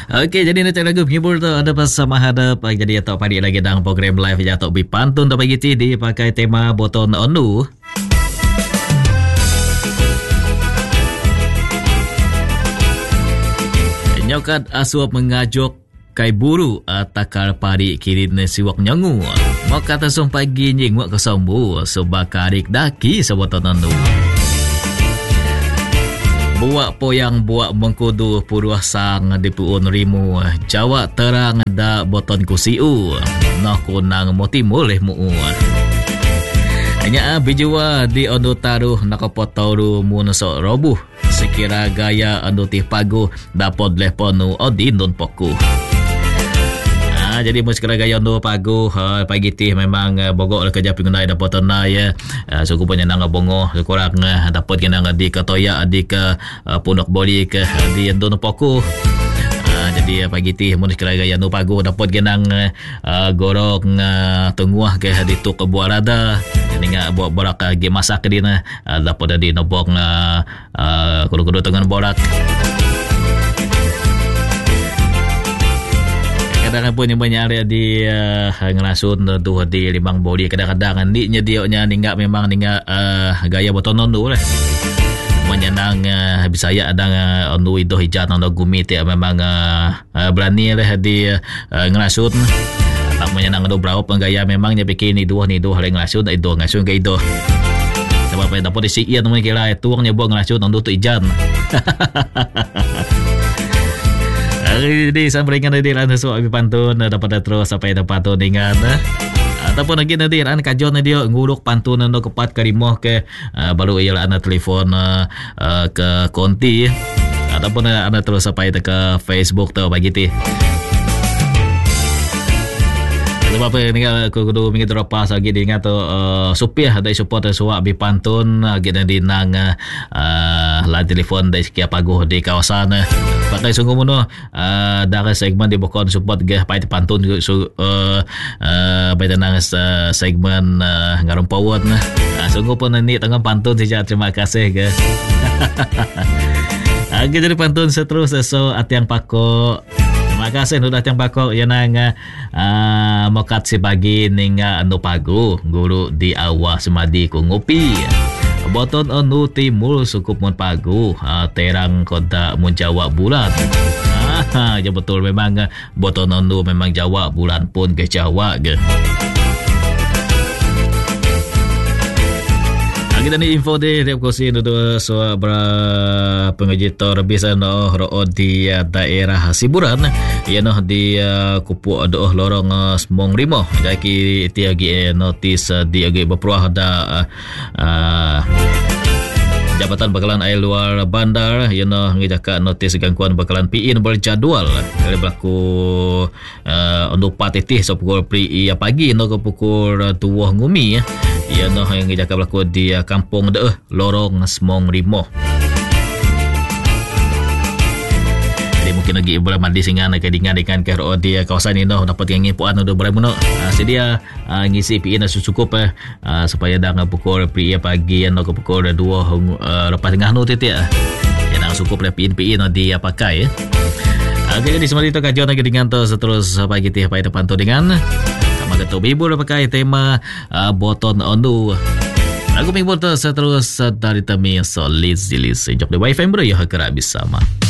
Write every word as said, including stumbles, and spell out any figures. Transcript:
Okey, jadi nak lagu penghibur tu ada bersama hadap. Jadi atau pagi lagi dalam program live ya atau bipantun tu pagi ti dipakai tema boton onu. Nyokat asuap mengajuk kai buru takar pari kirin siwak nyangu. Mau kata som pagi nying wak kesombu sebakarik daki seboton onu. Buat poyang buat mengkudu puruah sang di puun rimu. Jawa terang da boton kusiu. Noh kunang moti mulih mu. Hanya bijua di ondo taruh nakapotauru munasok robuh. Sekira gaya ondo tih pagu dapod leponu odi non poku. Jadi muskira gaya ondo pagu uh, pagi tih memang uh, bogok le kerja pingunai dapat tenai ya. Uh, suku punya nang bongo kurang uh, dapat kena di ke toya di ke uh, pondok boli ke uh, di ondo poku. Uh, jadi uh, pagi tih muskira gaya ondo pagu dapat kena uh, gorok uh, tenguah ke di tu ke buah rada. Jadi ngak buat borak uh, ge masak ke dina uh, dapat di nobok uh, uh, kudu-kudu tengan borak. Kadang-kadang pun yang banyak area di uh, ngelasun tu di limang bodi. Kadang-kadang ni nyedioknya ninggak memang ninggak uh, gaya botonon tu lah. Menyenang uh, bisa ya ada uh, ondu itu hijau ondu gumi tiap memang uh, uh, berani lah di uh, ngelasun. Tak menyenang ondu berapa penggaya memangnya bikin ni dua ni dua hari ngelasun itu ngelasun ke itu. Sebab apa dapat disi iya teman kira tuangnya buat ngelasun ondu tu hijau. Jadi sampai dengan nanti anda suap pantun dapat terus sampai dapat pantun dengan ataupun lagi nanti anda kajon dia nguruk pantun anda kepat kerimoh ke uh, baru ialah anda telefon uh, uh, ke konti ataupun anda terus sampai ke Facebook tu bagi ti. Sebab apa ni aku kudu minggu terlepas lagi dia tu uh, supir dari support suap bi pantun lagi nanti nang uh, lah telefon dari sekian paguh di kawasan uh, pakai sungguh mono uh, dari segmen di bokon support ge pai pantun su uh, uh, pai nang uh, segmen uh, ngarum pawon uh, sungguh pun ni tengah pantun saja terima kasih ge. Lagi jadi pantun seterus so atiang pako. Terima kasih sudah tiang pakok ya nang uh, mokat si pagi ninga anu pagu guru di awak semadi ku ngopi. Boton anu timur sukup mun pagu uh, terang kota mun Jawa bulan. Ah, ya betul memang uh, boton anu memang Jawa bulan pun ke Jawa ke. Kita ni info di Rep Kosi itu so berapa pengajitor bisa no ro di daerah Siburan ya no di uh, kupu adoh lorong uh, Semong Rimo jadi tiagi notis uh, di agi berperuah da uh, uh, Jabatan Bakalan Air Luar Bandar ya no ngijaka notis gangguan bakalan P I berjadual kali berlaku uh, untuk patitih so pukul pri iya pagi no ke pukul dua ngumi ya ya no yang ngijaka berlaku di uh, kampung deh lorong Semong Rimo. Jadi mungkin lagi ibu mandi singan ke dengan dengan ke di kawasan ini no dapat yang ngipuan udah berai muno uh, sedia uh, ngisi P I na cukup uh, uh, supaya dah pukul pri iya pagi no ke pukul dua uh, lepas tengah no titik uh. Ya dah cukup le P I P I no dia pakai ya. Okey jadi semua itu kajian lagi dengan tu seterus pagi teh pai depan tu dengan sama ketua ibu pakai tema uh, boton ondu. Aku minggu tu seterus dari temi solid zilis jok di wifi bro ya kerap bersama.